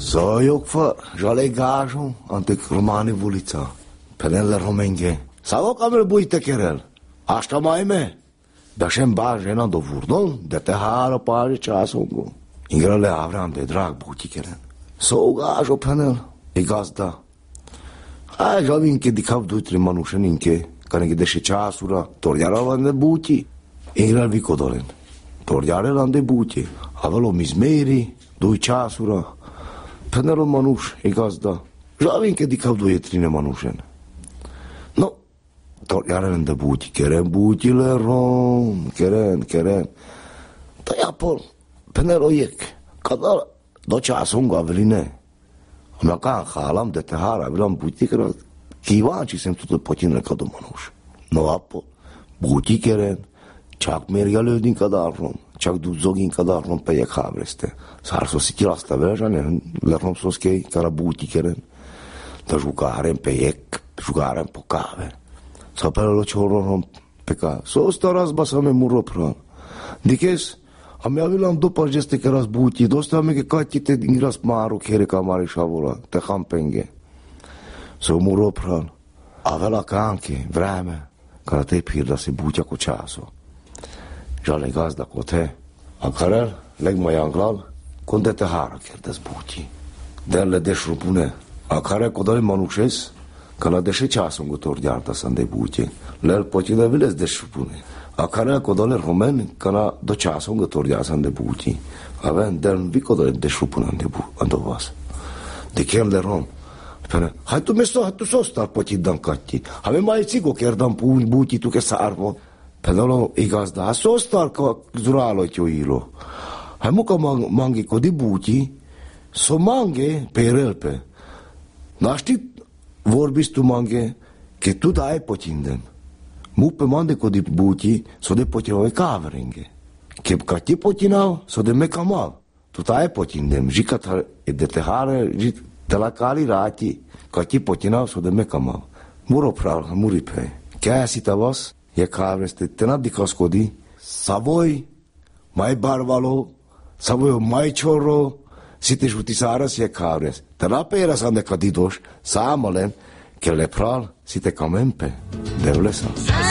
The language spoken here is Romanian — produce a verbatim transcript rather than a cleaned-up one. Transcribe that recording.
Zajok fa, žalegážom, antik romány ulica. Penelle romenge. Szavak, amel bújte kerel. Asta majme. De sem bázsena do vurdon, de te hára pári császongó. Ingre le ávrám, de drág búti keren. Szógázsó penel, igazda. Há, zsavinke dikhav dújtri manuseninke, kanegi desi császura, torjára van de búti. Ingre vikodoren. Torjára van de búti. Havalo mizméri, dúj császura. Penel manus, igazda. Zsavinke dikhav dújtrine manusen. No, torjára van de búti, keren búti le rom, keren, keren. Tajapol, penel ojek, kadar do császonga aveline. Amikor hálam, de te hára avelam búti keren, kíváncsi sem tudod potyinre kado manus. No, apol, búti keren, csak mérgelődni kadarrom, csak duzzogin kadarrom pejek hábreste. Szárszó szikilaszta verzsane, lerrom szoszkei, kara búti keren. Da jucaren pejek, jucaren po cave. Să apelă ciorrom pe ca. So staras basame muropran. Dikes, am avilam după aceste că razbuti, dosta me că catite din ras maru khere kamari shavola, te hampenge. So muropran. Avela canche, vreme, cara te pirda se butia cu ceasul. Jale gazda cu te. Acarel, leg mai anglal, conde te hara chiar dezbuti. Delle deșrupune. Acare codoi manușes, că la deșe ceasul tordiarta să îndebuce. Lel poți de viles deșrupune. Acare codole romeni, că la do ceasul tordiarta să îndebuce. Avem del vi codole deșrupune îndebu, îndovas. De chem de rom. Pene, hai tu mesto, hai tu so star poți dan catti. Avem mai țigo chiar dan puni buti tu că sarvo. Penalo igazda, so star că zuralo tioilo. Hai mu că mangi codi buti, so mange pe relpe. Naști vorbiți tu mange că tu da ai potindem. Mu pe mande co di buti so de potinau e caverenge. Că ca ti potinau so de mecamav. Tu da ai potindem. Jica de te hare, de la cali rati. Ca ti potinau so de mecamav. Muro pral, muri pe. Că aia si tavas e cavreste tenat di cascodi. Savoi mai barvalo, savoi mai ciorro. Si te jutisara si e cabres. Te la pera sande cadidoș, să amălen, că le pral si te camempe. Devlesa.